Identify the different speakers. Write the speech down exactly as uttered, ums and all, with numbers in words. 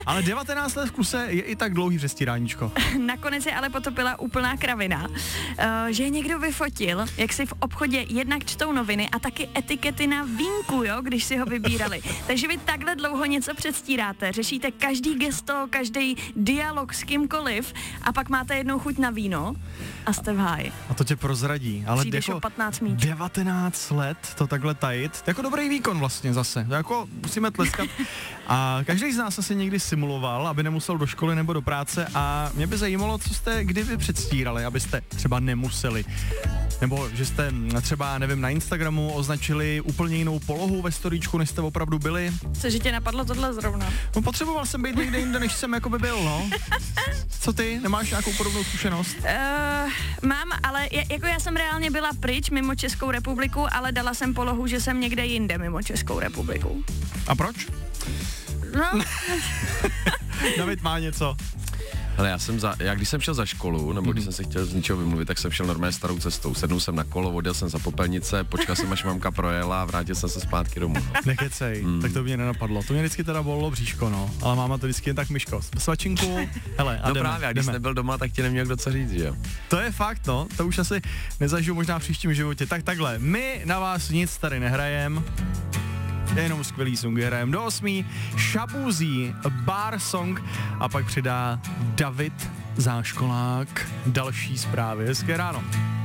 Speaker 1: Ale devatenáct let v kuse je i tak dlouhý přestíráníčko.
Speaker 2: Nakonec je ale potopila úplná kravina, uh, že někdo vyfotil, jak si v obchodě jednak čtou noviny a taky etikety na vínku, jo, když si ho vybírali. Takže vy takhle dlouho něco předstíráte, řešíte každý gesto, každý dialog s kýmkoliv a pak máte jednou chuť na víno a jste v háji.
Speaker 1: A to tě prozradí. Ale
Speaker 2: Přijdeš
Speaker 1: jako
Speaker 2: o patnáct míč.
Speaker 1: devatenáct let to takhle tajit, jako dobrý výkon vlastně zase. To jako musíme tleskat. A každý z nás asi někdy simuloval, aby nemusel do školy nebo do práce a mě by zajímalo, co jste kdyby předstírali, abyste třeba nemuseli. Nebo že jste třeba, nevím, na Instagramu označili úplně jinou polohu ve storíčku, než jste opravdu byli.
Speaker 2: Cože tě napadlo tohle zrovna?
Speaker 1: No potřeboval jsem být někde jinde, než jsem jako by byl, no. Co ty? Nemáš nějakou podobnou zkušenost?
Speaker 2: Uh, mám, ale je, jako já jsem reálně byla pryč mimo Českou republiku, ale dala jsem polohu, že jsem někde jinde mimo Českou republiku.
Speaker 1: A proč?
Speaker 2: No.
Speaker 1: David má něco.
Speaker 3: Ale já jsem za, já když jsem šel za školu, nebo když jsem se chtěl z ničeho vymluvit, tak jsem šel normálně starou cestou. Sednul jsem na kolo, odjel jsem za popelnice, počkal jsem, až mamka projela a vrátil jsem se zpátky domů. No.
Speaker 1: Nekecej, hmm. tak to by mě nenapadlo. To mě vždycky teda bolelo bříško, no. Ale máma to vždycky jen tak myško. Svačinku, hele, a
Speaker 3: no
Speaker 1: jdeme,
Speaker 3: právě, a když
Speaker 1: jdeme.
Speaker 3: nebyl doma, tak ti neměl kdo co říct, že jo?
Speaker 1: To je fakt, no. To už asi nezažiju možná v příštím životě. Tak takhle, my na vás nic tady nehrajem. Jenom skvělý songy hrajem do osmí. Šabuzí, Bar Song a pak přidá David Záškolák další zprávy. Hezké ráno.